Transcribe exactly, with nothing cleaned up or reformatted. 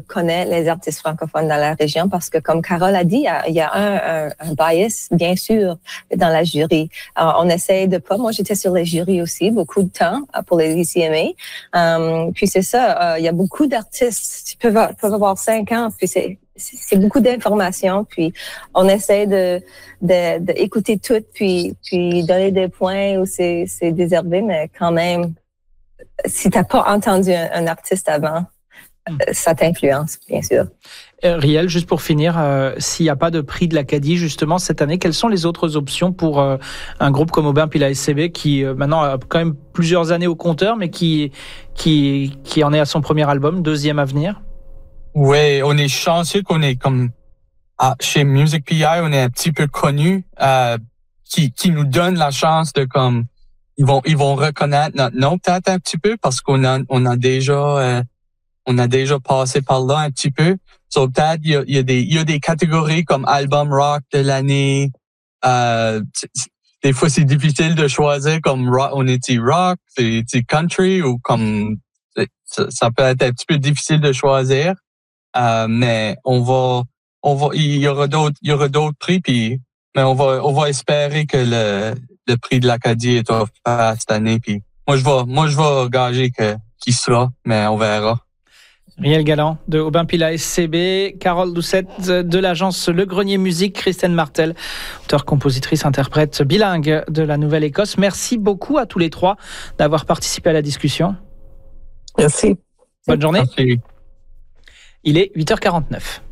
connaît les artistes francophones dans la région parce que, comme Carole a dit, il y a, il y a un, un, un bias, bien sûr, dans la jury. Alors, on essaie de pas... Moi, j'étais sur les jurys aussi, beaucoup de temps pour les I C M A. Um, puis c'est ça, euh, il y a beaucoup d'artistes qui peuvent, peuvent avoir cinq ans, puis c'est... c'est beaucoup d'informations, puis on essaie de, de, de écouter tout, puis, puis donner des points où c'est, c'est déservé, mais quand même, si t'as pas entendu un, un artiste avant, ça t'influence, bien sûr. Euh, Riel, juste pour finir, euh, s'il n'y a pas de prix de l'Acadie, justement, cette année, quelles sont les autres options pour euh, un groupe comme Aubin puis la S C B qui, euh, maintenant, a quand même plusieurs années au compteur, mais qui, qui, qui en est à son premier album, deuxième à venir? Oui, on est chanceux qu'on est comme ah, chez Music P I, on est un petit peu connu, euh, qui qui nous donne la chance de comme ils vont ils vont reconnaître notre nom peut-être un petit peu parce qu'on a on a déjà euh, on a déjà passé par là un petit peu. So peut-être il y a, il y a des il y a des catégories comme album rock de l'année. Euh, des fois c'est difficile de choisir comme rock, on est rock, c'est country ou comme ça, ça peut être un petit peu difficile de choisir. Euh, mais on va, on va, il y aura d'autres, il y aura d'autres prix, puis, mais on va, on va espérer que le, le prix de l'Acadie est offert cette année, puis moi je vais, moi je vais gager que qu'il sera, mais on verra. Riel Galland de Aubin puis la S C B, Carole Doucette de l'agence Le Grenier Musique, Christine Martel, auteure, compositrice, interprète bilingue de la Nouvelle-Écosse. Merci beaucoup à tous les trois d'avoir participé à la discussion. Merci. Bonne journée. Merci. Il est huit heures quarante-neuf.